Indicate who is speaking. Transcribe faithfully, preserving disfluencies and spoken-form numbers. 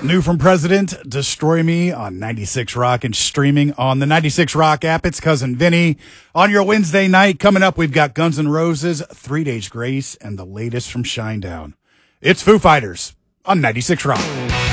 Speaker 1: New from President, Destroy Me on ninety-six Rock and streaming on the ninety-six Rock app. It's Cousin Vinny. On your Wednesday night, coming up, we've got Guns N' Roses, Three Days Grace, and the latest from Shinedown. It's Foo Fighters on ninety-six Rock.